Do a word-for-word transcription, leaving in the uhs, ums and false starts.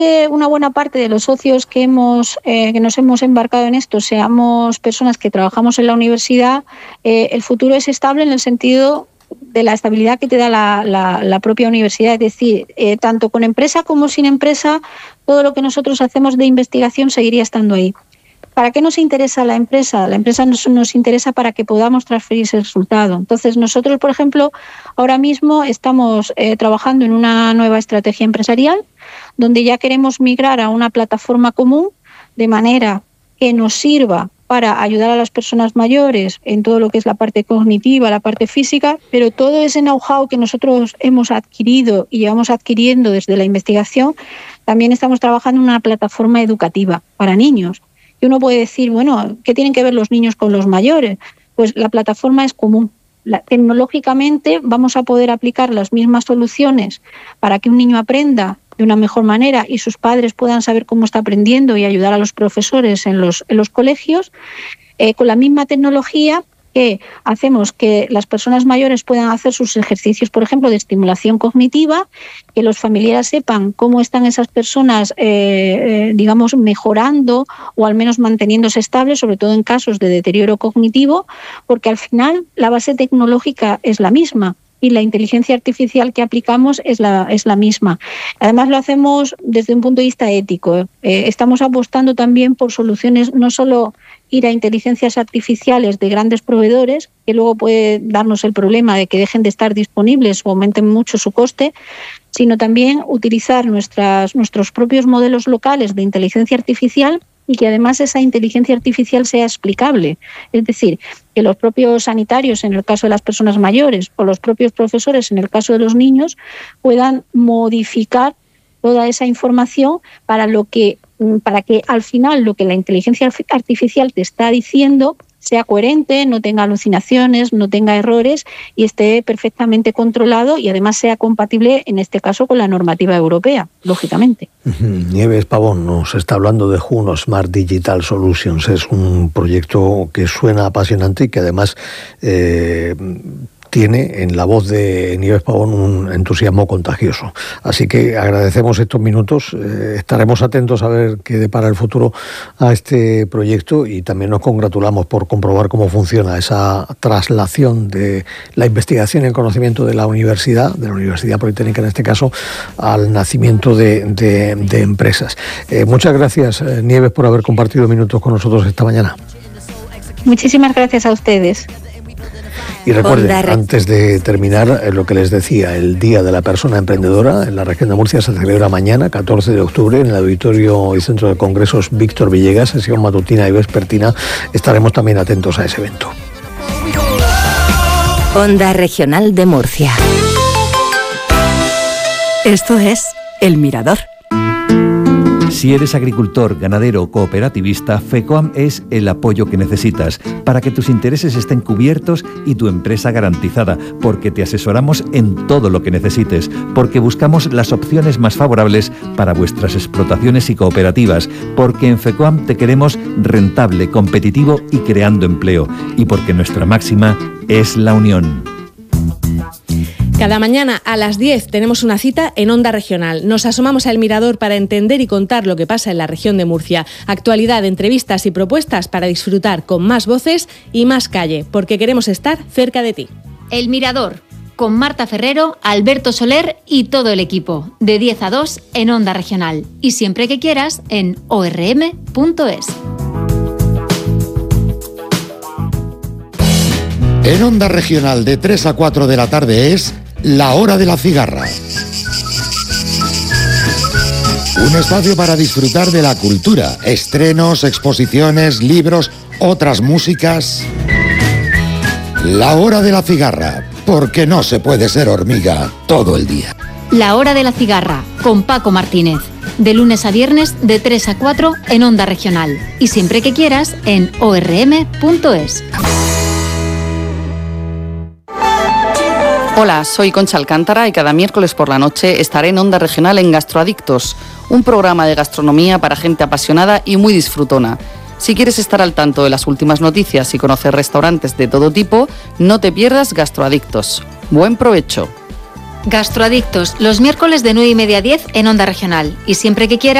que una buena parte de los socios que hemos eh, que nos hemos embarcado en esto seamos personas que trabajamos en la universidad, eh, el futuro es estable en el sentido de la estabilidad que te da la, la, la propia universidad. Es decir, eh, tanto con empresa como sin empresa, todo lo que nosotros hacemos de investigación seguiría estando ahí. ¿Para qué nos interesa la empresa? La empresa nos, nos interesa para que podamos transferir ese resultado. Entonces, nosotros, por ejemplo, ahora mismo estamos eh, trabajando en una nueva estrategia empresarial donde ya queremos migrar a una plataforma común de manera que nos sirva para ayudar a las personas mayores en todo lo que es la parte cognitiva, la parte física, pero todo ese know-how que nosotros hemos adquirido y llevamos adquiriendo desde la investigación, también estamos trabajando en una plataforma educativa para niños. Y uno puede decir, bueno, ¿qué tienen que ver los niños con los mayores? Pues la plataforma es común. La, tecnológicamente vamos a poder aplicar las mismas soluciones para que un niño aprenda de una mejor manera y sus padres puedan saber cómo está aprendiendo y ayudar a los profesores en los, en los colegios, eh, con la misma tecnología que hacemos que las personas mayores puedan hacer sus ejercicios, por ejemplo, de estimulación cognitiva, que los familiares sepan cómo están esas personas, eh, eh, digamos, mejorando o al menos manteniéndose estables, sobre todo en casos de deterioro cognitivo, porque al final la base tecnológica es la misma y la inteligencia artificial que aplicamos es la, es la misma. Además, lo hacemos desde un punto de vista ético. Eh, estamos apostando también por soluciones, no solo ir a inteligencias artificiales de grandes proveedores, que luego puede darnos el problema de que dejen de estar disponibles o aumenten mucho su coste, sino también utilizar nuestras, nuestros propios modelos locales de inteligencia artificial y que además esa inteligencia artificial sea explicable. Es decir, que los propios sanitarios, en el caso de las personas mayores, o los propios profesores, en el caso de los niños, puedan modificar toda esa información para lo que para que al final lo que la inteligencia artificial te está diciendo sea coherente, no tenga alucinaciones, no tenga errores y esté perfectamente controlado y además sea compatible, en este caso, con la normativa europea, lógicamente. Nieves Pavón nos está hablando de Juno Smart Digital Solutions. Es un proyecto que suena apasionante y que además eh, tiene en la voz de Nieves Pavón un entusiasmo contagioso. Así que agradecemos estos minutos, eh, estaremos atentos a ver qué depara el futuro a este proyecto y también nos congratulamos por comprobar cómo funciona esa traslación de la investigación y el conocimiento de la universidad, de la Universidad Politécnica en este caso, al nacimiento de, de, de empresas. Eh, muchas gracias, eh, Nieves, por haber compartido minutos con nosotros esta mañana. Muchísimas gracias a ustedes. Y recuerden, antes de terminar, lo que les decía, el Día de la Persona Emprendedora en la región de Murcia se celebra mañana, catorce de octubre, en el Auditorio y Centro de Congresos Víctor Villegas, sesión matutina y vespertina. Estaremos también atentos a ese evento. Onda Regional de Murcia. Esto es El Mirador. Si eres agricultor, ganadero o cooperativista, FECOAM es el apoyo que necesitas para que tus intereses estén cubiertos y tu empresa garantizada, porque te asesoramos en todo lo que necesites, porque buscamos las opciones más favorables para vuestras explotaciones y cooperativas, porque en FECOAM te queremos rentable, competitivo y creando empleo, y porque nuestra máxima es la unión. Cada mañana a las diez tenemos una cita en Onda Regional. Nos asomamos al Mirador para entender y contar lo que pasa en la región de Murcia. Actualidad, entrevistas y propuestas para disfrutar con más voces y más calle, porque queremos estar cerca de ti. El Mirador, con Marta Ferrero, Alberto Soler y todo el equipo. De diez a dos en Onda Regional. Y siempre que quieras en o r m punto es. En Onda Regional de tres a cuatro de la tarde es La Hora de la Cigarra. Un espacio para disfrutar de la cultura, estrenos, exposiciones, libros, otras músicas. La Hora de la Cigarra, porque no se puede ser hormiga todo el día. La Hora de la Cigarra, con Paco Martínez. De lunes a viernes de tres a cuatro en Onda Regional. Y siempre que quieras en o r m punto es. Hola, soy Concha Alcántara y cada miércoles por la noche estaré en Onda Regional en Gastroadictos, un programa de gastronomía para gente apasionada y muy disfrutona. Si quieres estar al tanto de las últimas noticias y conocer restaurantes de todo tipo, no te pierdas Gastroadictos. ¡Buen provecho! Gastroadictos, los miércoles de nueve y media a diez en Onda Regional. Y siempre que quieras,